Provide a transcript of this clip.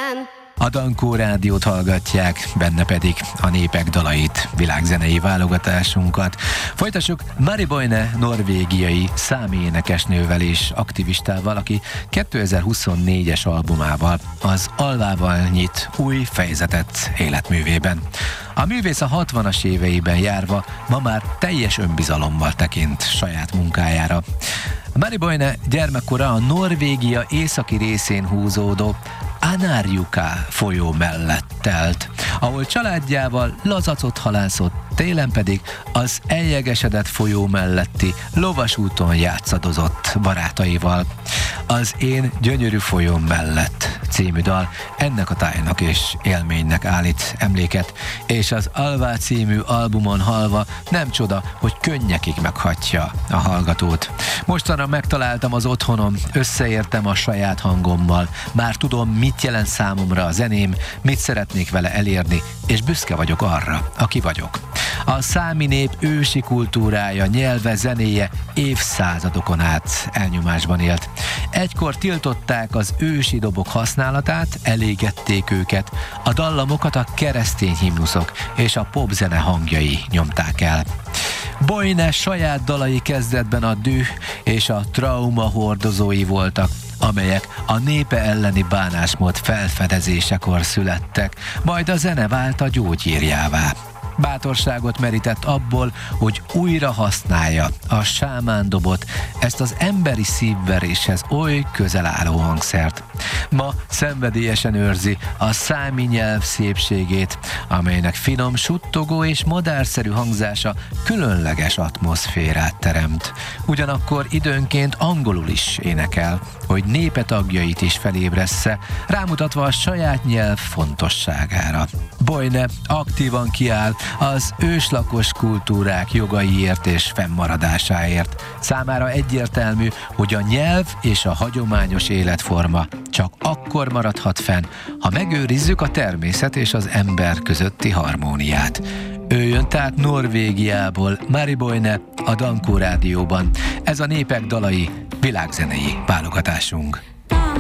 A Dankó Rádiót hallgatják, benne pedig a népek dalait, világzenei válogatásunkat. Folytassuk Mari Boine norvégiai száménekesnővel és aktivistával, aki 2024-es albumával, az Alvával nyit új fejezetet életművében. A művész a 60-as éveiben járva ma már teljes önbizalommal tekint saját munkájára. Mari Boine gyermekkora a Norvégia északi részén húzódó Anárjuka folyó mellett telt, ahol családjával lazacot halászott, télen pedig az eljegesedett folyó melletti lovasúton játszadozott barátaival. Az Én gyönyörű folyóm mellett című dal ennek a tájnak és élménynek állít emléket, és az Alvá című albumon hallva nem csoda, hogy könnyekig meghatja a hallgatót. Mostanra megtaláltam az otthonom, összeértem a saját hangommal, már tudom, mit jelent számomra a zeném, mit szeretnék vele elérni, és büszke vagyok arra, aki vagyok. A számi nép ősi kultúrája, nyelve, zenéje évszázadokon át elnyomásban élt. Egykor tiltották az ősi dobok használatát, elégették őket, a dallamokat a keresztény himnuszok és a popzene hangjai nyomták el. Boine saját dalai kezdetben a düh és a trauma hordozói voltak, amelyek a népe elleni bánásmód felfedezésekor születtek, majd a zene vált a gyógyírjává. Bátorságot merített abból, hogy újra használja a sámándobot, ezt az emberi szívveréshez oly közel álló hangszert. Ma szenvedélyesen őrzi a számi nyelv szépségét, amelynek finom, suttogó és madárszerű hangzása különleges atmoszférát teremt. Ugyanakkor időnként angolul is énekel, hogy népe tagjait is felébressze, rámutatva a saját nyelv fontosságára. Boine aktívan kiáll az őslakos kultúrák jogaiért és fennmaradásáért. Számára egyértelmű, hogy a nyelv és a hagyományos életforma csak akkor maradhat fenn, ha megőrizzük a természet és az ember közötti harmóniát. Ő jön tehát Norvégiából, Mari Boine a Dankó Rádióban. Ez a népek dalai világzenei válogatásunk.